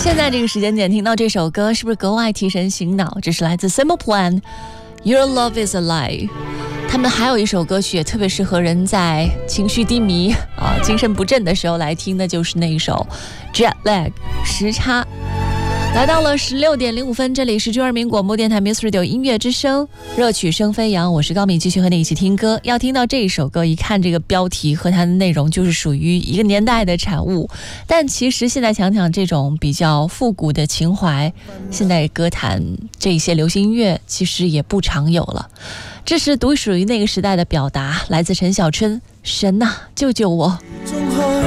现在这个时间点听到这首歌，是不是格外提神醒脑？这是来自 Simple Plan Your Love Is a Lie。 他们还有一首歌曲也特别适合人在情绪低迷精神不振的时候来听的，就是那一首 Jet Lag 时差。来到了16:05，这里是中央人民广播电台 Music Radio 音乐之声，热曲声飞扬，我是高敏，继续和你一起听歌。要听到这一首歌，一看这个标题和它的内容就是属于一个年代的产物，但其实现在想想，这种比较复古的情怀，现在歌坛这些流行音乐其实也不常有了。这是独属于那个时代的表达，来自陈小春，神呐，救救我。